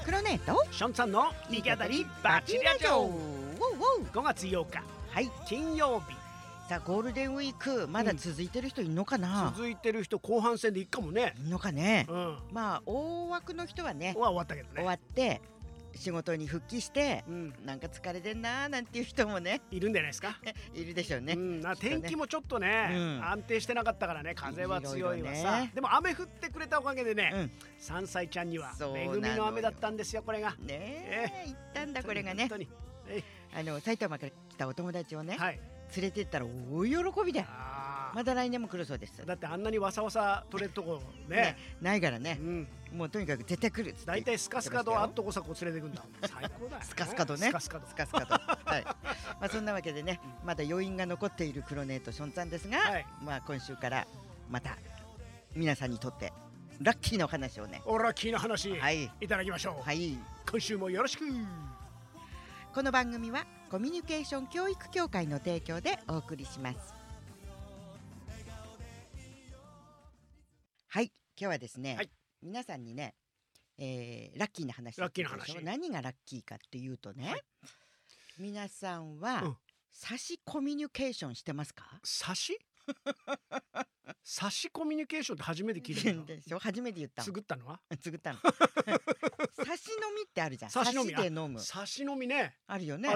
クロネとションさんの行き当たりバチリラジオ。5月8日、 はい、 金曜日。 さあゴールデンウィークまだ続いてる人いるのかな、 続いてる人後半戦でいくかもね。 いるのかね、 まあ大枠の人はね終わったけどね。 終わって仕事に復帰して、 なんか疲れてんなーなんていう人もねいるんじゃないですか。 いるでしょうね。 天気もちょっとね、安定してなかったからね。風は強いわさ、でも雨降ってくれたおかげでね、3歳ちゃんには恵みの雨だったんですよ、これがね。行ったんだこれがね。埼玉から来たお友達をね、連れてったら大喜びで、また来年も来るそうです。 だってあんなにわさわさ取れるとこねないからね、もうとにかく絶対来るっつって。 だいたいスカスカとあっとこさこ連れてくんだ。最高だよ。 スカスカとね、スカスカとはい、そんなわけでね、まだ余韻が残っているクロネとションさんですが、今週からまた皆さんにとってラッキーなお話をね、 ラッキーな話いただきましょう。今週もよろしく。 この番組はコミュニケーション教育協会の提供でお送りします。はい、今日はですね、皆さんにね、ラッキーな話。何がラッキーかっていうとね、皆さんは差しコミュニケーションしてますか？ 差し差しコミュニケーションって初めて聞いたでしょ。初めて言ったの。 作ったの差し飲みってあるじゃん。差しで飲む。 差し飲みね。 あるよね。